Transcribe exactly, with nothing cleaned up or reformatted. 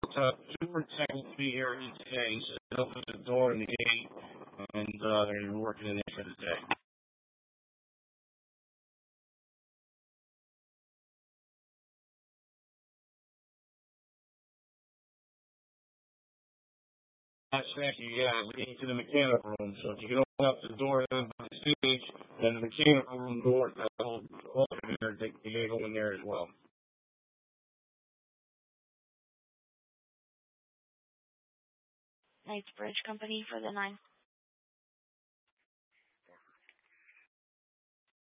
uh, super technical to be here today. So they opened the door and the gate, and uh, they're working in there for the day. That's thank you, yeah, leading to the mechanical room. So if you can open up the door by the stage, then the mechanical room door will open there, they can go in there as well. Knightsbridge Company for the nine